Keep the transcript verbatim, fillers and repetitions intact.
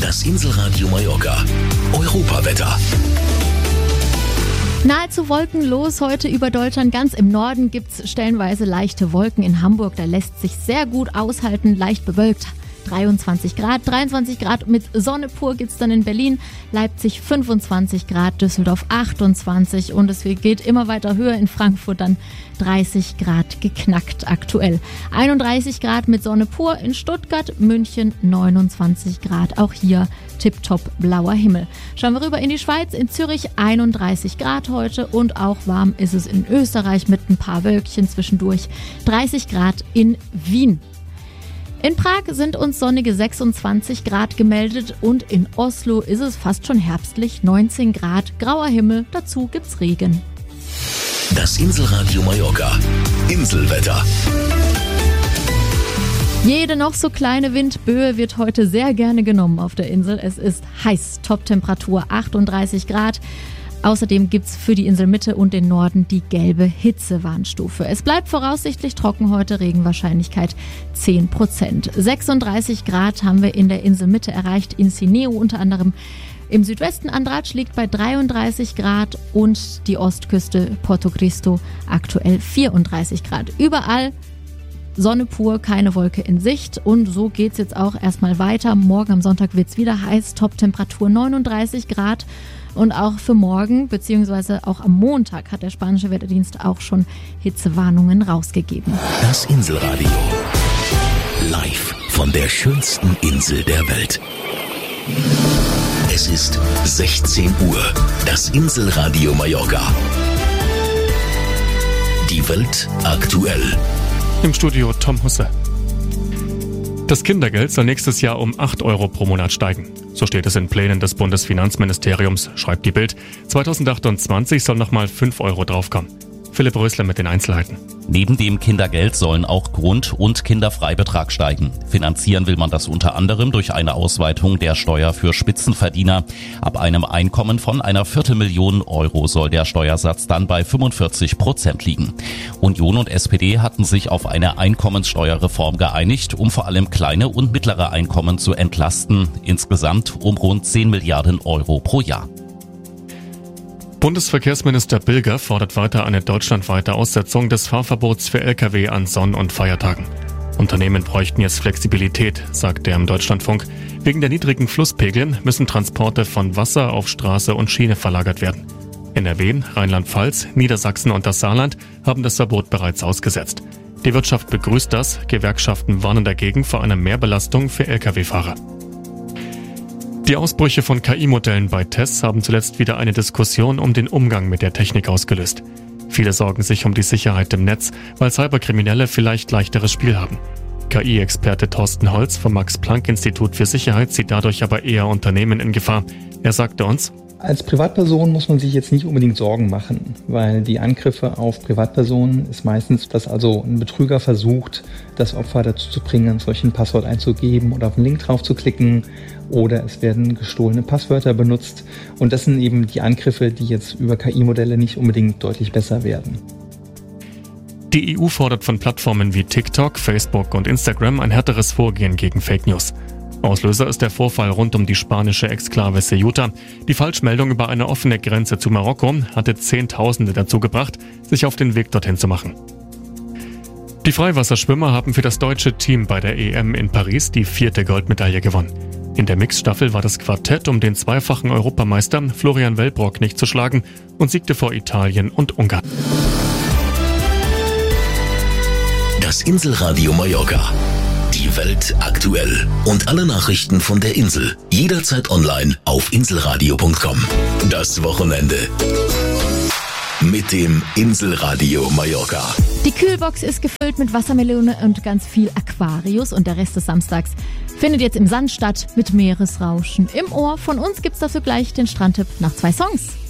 Das Inselradio Mallorca. Europawetter. Nahezu wolkenlos heute über Deutschland. Ganz im Norden gibt's stellenweise leichte Wolken. In Hamburg, da lässt sich sehr gut aushalten, leicht bewölkt. dreiundzwanzig Grad, dreiundzwanzig Grad mit Sonne pur gibt's dann in Berlin, Leipzig fünfundzwanzig Grad, Düsseldorf achtundzwanzig und es geht immer weiter höher in Frankfurt, dann dreißig Grad geknackt aktuell. einunddreißig Grad mit Sonne pur in Stuttgart, München neunundzwanzig Grad, auch hier tipptopp blauer Himmel. Schauen wir rüber in die Schweiz, in Zürich einunddreißig Grad heute und auch warm ist es in Österreich mit ein paar Wölkchen zwischendurch, dreißig Grad in Wien. In Prag sind uns sonnige sechsundzwanzig Grad gemeldet und in Oslo ist es fast schon herbstlich, neunzehn Grad, grauer Himmel, dazu gibt's Regen. Das Inselradio Mallorca. Inselwetter. Jede noch so kleine Windböe wird heute sehr gerne genommen auf der Insel. Es ist heiß, Toptemperatur achtunddreißig Grad. Außerdem gibt's für die Inselmitte und den Norden die gelbe Hitzewarnstufe. Es bleibt voraussichtlich trocken heute, Regenwahrscheinlichkeit zehn Prozent. sechsunddreißig Grad haben wir in der Inselmitte erreicht, in Sineu unter anderem. Im Südwesten Andratsch liegt bei dreiunddreißig Grad und die Ostküste Porto Cristo aktuell vierunddreißig Grad. Überall Sonne pur, keine Wolke in Sicht und so geht's jetzt auch erstmal weiter. Morgen am Sonntag wird's wieder heiß, Toptemperatur neununddreißig Grad und auch für morgen bzw. auch am Montag hat der spanische Wetterdienst auch schon Hitzewarnungen rausgegeben. Das Inselradio. Live von der schönsten Insel der Welt. Es ist sechzehn Uhr. Das Inselradio Mallorca. Die Welt aktuell. Im Studio Tom Husse. Das Kindergeld soll nächstes Jahr um acht Euro pro Monat steigen. So steht es in Plänen des Bundesfinanzministeriums, schreibt die Bild. zweitausendachtundzwanzig soll nochmal fünf Euro draufkommen. Philipp Rösler mit den Einzelheiten. Neben dem Kindergeld sollen auch Grund- und Kinderfreibetrag steigen. Finanzieren will man das unter anderem durch eine Ausweitung der Steuer für Spitzenverdiener. Ab einem Einkommen von einer Viertelmillion Euro soll der Steuersatz dann bei fünfundvierzig Prozent liegen. Union und S P D hatten sich auf eine Einkommenssteuerreform geeinigt, um vor allem kleine und mittlere Einkommen zu entlasten. Insgesamt um rund zehn Milliarden Euro pro Jahr. Bundesverkehrsminister Bilger fordert weiter eine deutschlandweite Aussetzung des Fahrverbots für L K W an Sonn- und Feiertagen. Unternehmen bräuchten jetzt Flexibilität, sagt er im Deutschlandfunk. Wegen der niedrigen Flusspegel müssen Transporte von Wasser auf Straße und Schiene verlagert werden. N R W, Rheinland-Pfalz, Niedersachsen und das Saarland haben das Verbot bereits ausgesetzt. Die Wirtschaft begrüßt das, Gewerkschaften warnen dagegen vor einer Mehrbelastung für L K W-Fahrer. Die Ausbrüche von K I-Modellen bei Tests haben zuletzt wieder eine Diskussion um den Umgang mit der Technik ausgelöst. Viele sorgen sich um die Sicherheit im Netz, weil Cyberkriminelle vielleicht leichteres Spiel haben. K I-Experte Thorsten Holz vom Max-Planck-Institut für Sicherheit sieht dadurch aber eher Unternehmen in Gefahr. Er sagte uns: Als Privatperson muss man sich jetzt nicht unbedingt Sorgen machen, weil die Angriffe auf Privatpersonen ist meistens, dass also ein Betrüger versucht, das Opfer dazu zu bringen, ein solches Passwort einzugeben oder auf einen Link drauf zu klicken, oder es werden gestohlene Passwörter benutzt und das sind eben die Angriffe, die jetzt über K I-Modelle nicht unbedingt deutlich besser werden. Die E U fordert von Plattformen wie TikTok, Facebook und Instagram ein härteres Vorgehen gegen Fake News. Auslöser ist der Vorfall rund um die spanische Exklave Ceuta. Die Falschmeldung über eine offene Grenze zu Marokko hatte Zehntausende dazu gebracht, sich auf den Weg dorthin zu machen. Die Freiwasserschwimmer haben für das deutsche Team bei der E M in Paris die vierte Goldmedaille gewonnen. In der Mixstaffel war das Quartett um den zweifachen Europameister Florian Wellbrock nicht zu schlagen und siegte vor Italien und Ungarn. Das Inselradio Mallorca. Die Welt aktuell und alle Nachrichten von der Insel jederzeit online auf inselradio punkt com. Das Wochenende mit dem Inselradio Mallorca. Die Kühlbox ist gefüllt mit Wassermelone und ganz viel Aquarius und der Rest des Samstags findet jetzt im Sand statt mit Meeresrauschen im Ohr. Von uns gibt's dafür gleich den Strandtipp nach zwei Songs.